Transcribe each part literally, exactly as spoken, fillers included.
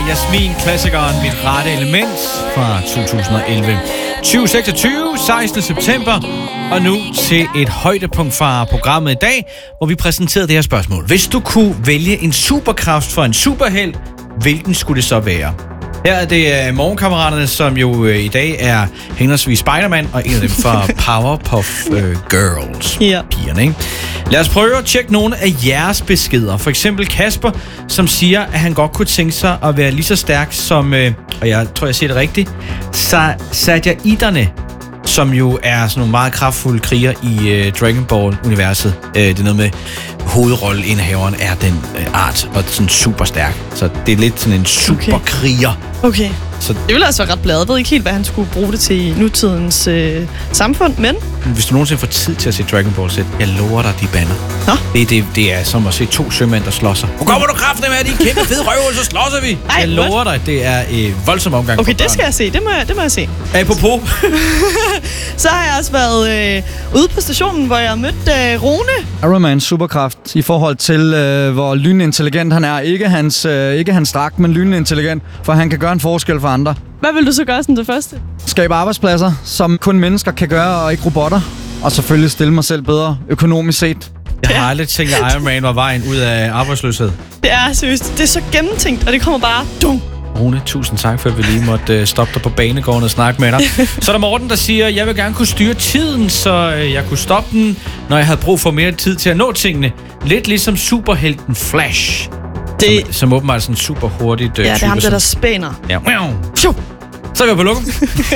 Jasmin, klassikeren Mit Rette Element fra to tusind og elleve. tyve seksogtyve, sekstende september, og nu til et højdepunkt fra programmet i dag, hvor vi præsenterede det her spørgsmål. Hvis du kunne vælge en superkraft for en superhelt, hvilken skulle det så være? Her er det uh, morgenkammeraterne, som jo uh, i dag er henholdsvis Spider-Man og en af dem fra Powerpuff uh, Girls. Ja. Pigerne, ikke? Lad os prøve at tjekke nogle af jeres beskeder. For eksempel Kasper, som siger, at han godt kunne tænke sig at være lige så stærk som, uh, og jeg tror, jeg siger det rigtigt, Sa- Saiyajiderne, som jo er sådan nogle meget kraftfulde kriger i uh, Dragon Ball-universet. Uh, det er noget med hovedrolleindhaveren er den uh, art, og sådan super stærk. Så det er lidt sådan en superkriger. Okay. Så det ville altså være ret bladet. Jeg ved ikke helt, hvad han skulle bruge det til i nutidens øh, samfund, men... hvis du nogensinde får tid til at se Dragon Ball Z, jeg lover dig, de bander. Nå? Det, det, det er som at se to sømænd, der slår sig. Hvor kommer du kraften med, de kæmpe fede røve, så slås vi. Ej, jeg lover dig, det er øh, voldsom omgang. Okay, det skal jeg se. Det må jeg, det må jeg se. Apropos. Så har jeg også været øh, ude på stationen, hvor jeg mødte øh, Rune. Iron Man superkraft i forhold til, øh, hvor lynintelligent han er. Ikke hans, øh, ikke hans dragt, men lynintelligent, for han kan gøre en forskel for andre. Hvad vil du så gøre som det første? Skabe arbejdspladser, som kun mennesker kan gøre, og ikke robotter. Og selvfølgelig stille mig selv bedre økonomisk set. Jeg har aldrig tænkt, at Iron Man var vejen ud af arbejdsløshed. Det er seriøst. Det er så gennemtænkt, og det kommer bare dum. Rune, tusind tak for, at vi lige måtte uh, stoppe dig på banegården og snakke med dig. Så er der Morten, der siger, at jeg vil gerne kunne styre tiden, så uh, jeg kunne stoppe den, når jeg havde brug for mere tid til at nå tingene. Lidt ligesom superhelten Flash. Det... Som, som åbenbart er sådan super hurtigt uh, ja, det er ham, der, der spænder. Ja. Så er vi på lukken.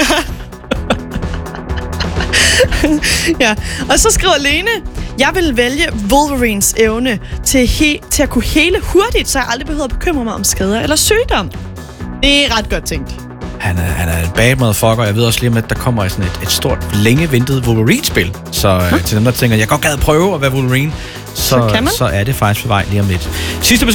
Ja, og så skriver Lene, jeg vil vælge Wolverines evne til, he- til at kunne hele hurtigt, så jeg aldrig behøver at bekymre mig om skader eller sygdom. Det er ret godt tænkt. Han er, han er en bad motherfucker. Jeg ved også lige om, at der kommer sådan et, et stort, længe ventet Wolverine-spil. Så øh, til dem, der tænker, jeg godt gad prøve at være Wolverine, så, så, så er det faktisk på vej lige om lidt. Sidste